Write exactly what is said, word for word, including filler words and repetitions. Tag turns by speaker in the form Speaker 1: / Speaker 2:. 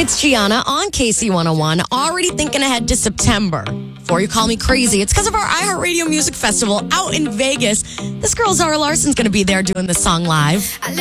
Speaker 1: It's Gianna on K C one oh one, already thinking ahead to September. Before you call me crazy, it's because of our iHeartRadio Music Festival out in Vegas. This girl, Zara Larson's going to be there doing the song live.